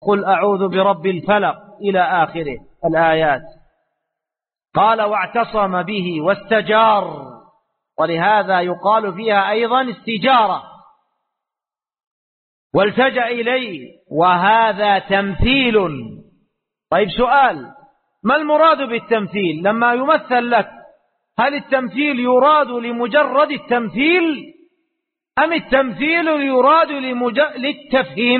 قل أعوذ برب الفلق إلى آخره الآيات. قال واعتصم به واستجار، ولهذا يقال فيها أيضا استجارة، والتجأ إليه، وهذا تمثيل. طيب سؤال، ما المراد بالتمثيل لما يمثل لك؟ هل التمثيل يراد لمجرد التمثيل أم التمثيل يراد للتفهيم؟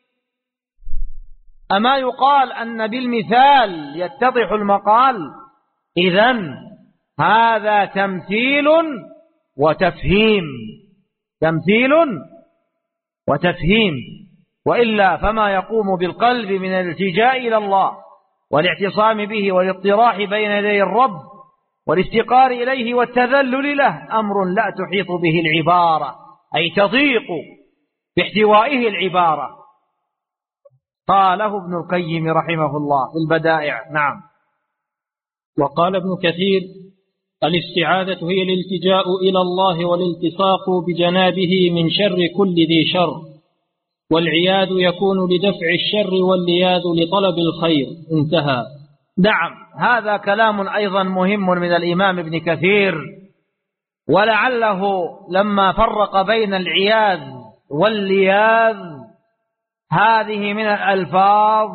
أما يقال أن بالمثال يتضح المقال؟ إذن هذا تمثيل وتفهيم، تمثيل وتفهيم، وإلا فما يقوم بالقلب من الالتجاء إلى الله والاعتصام به والاضطراح بين يدي الرب والافتقار إليه والتذلل له أمر لا تحيط به العبارة، أي تضيق باحتوائه العبارة. قاله ابن القيم رحمه الله في البدائع. نعم. وقال ابن كثير: الاستعاذة هي الالتجاء إلى الله والالتصاق بجنابه من شر كل ذي شر، والعياذ يكون لدفع الشر واللياذ لطلب الخير. انتهى. نعم، هذا كلام أيضا مهم من الإمام ابن كثير، ولعله لما فرق بين العياذ واللياذ هذه من الألفاظ،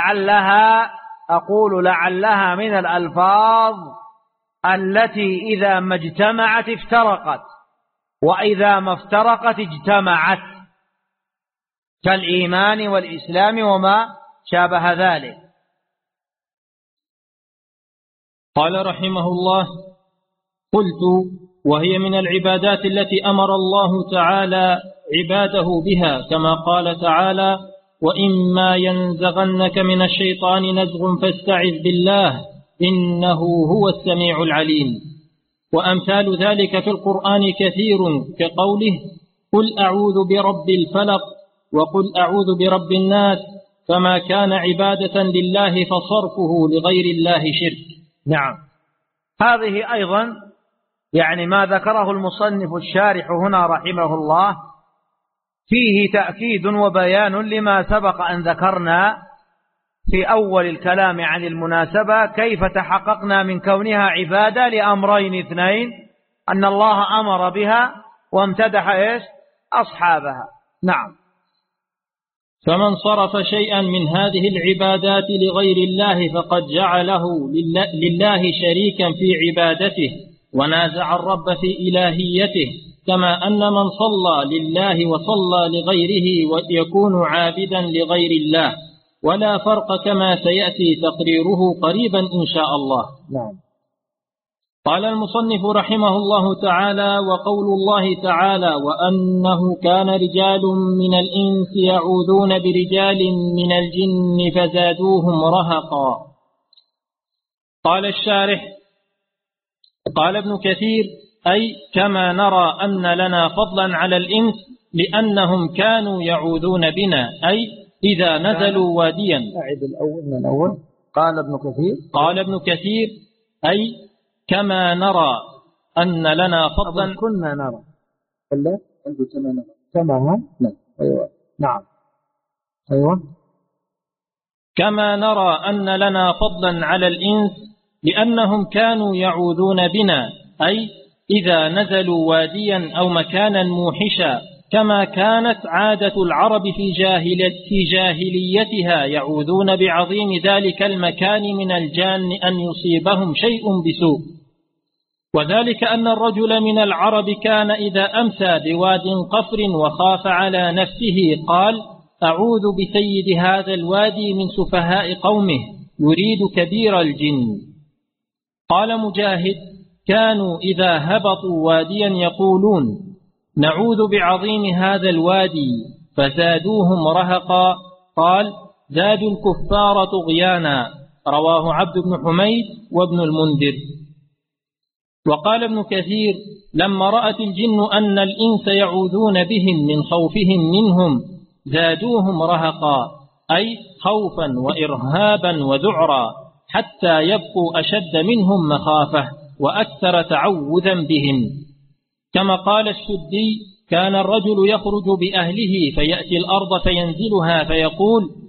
لعلها من الألفاظ التي إذا ما اجتمعت افترقت، وإذا ما افترقت اجتمعت، كالإيمان والإسلام وما شابه ذلك. قال رحمه الله: قلت: وهي من العبادات التي أمر الله تعالى عباده بها، كما قال تعالى: وإما ينزغنك من الشيطان نزغ فاستعذ بالله إنه هو السميع العليم. وأمثال ذلك في القرآن كثير، كقوله: قل أعوذ برب الفلق، وقل أعوذ برب الناس، فما كان عبادة لله فصرفه لغير الله شرك. نعم، هذه أيضا يعني ما ذكره المصنف الشارح هنا رحمه الله فيه تأكيد وبيان لما سبق أن ذكرنا في أول الكلام عن المناسبة، كيف تحققنا من كونها عبادة لأمرين اثنين: أن الله أمر بها وامتدح أصحابها. نعم. فمن صرف شيئا من هذه العبادات لغير الله فقد جعله لله شريكا في عبادته ونازع الرب في إلهيته، كما أن من صلى لله وصلى لغيره ويكون عابدا لغير الله، ولا فرق كما سيأتي تقريره قريبا إن شاء الله. نعم. قال المصنف رحمه الله تعالى: وقول الله تعالى: وأنه كان رجال من الإنس يعوذون برجال من الجن فزادوهم رهقا. قال الشارح: قال ابن كثير: أي كما نرى أن لنا فضلا على الإنس لأنهم كانوا يعوذون بنا، أي إذا نزلوا واديا. أعد الأول من الأول. قال ابن كثير: أي كما نرى أن لنا فضلا. كنا نرى. لا كما هم. أيوة. نعم. أيوة. كما نرى أن لنا فضلا على الإنس لأنهم كانوا يعوذون بنا، أي إذا نزلوا واديا أو مكانا موحشا، كما كانت عادة العرب في جاهليتها يعوذون بعظيم ذلك المكان من الجان أن يصيبهم شيء بسوء. وذلك أن الرجل من العرب كان إذا أمسى بواد قفر وخاف على نفسه قال: أعوذ بسيد هذا الوادي من سفهاء قومه يريد كبير الجن. قال مجاهد: كانوا إذا هبطوا واديا يقولون: نعوذ بعظيم هذا الوادي، فزادوهم رهقا. قال: زادوا الكفار طغيانا. رواه عبد بن حميد وابن المنذر. وقال ابن كثير: لما رأت الجن أن الإنس يعوذون بهم من خوفهم منهم زادوهم رهقا، أي خوفا وإرهابا وذعرا، حتى يبقوا أشد منهم مخافة وأكثر تعوذا بهم. كما قال السدي: كان الرجل يخرج بأهله فيأتي الأرض فينزلها فيقول: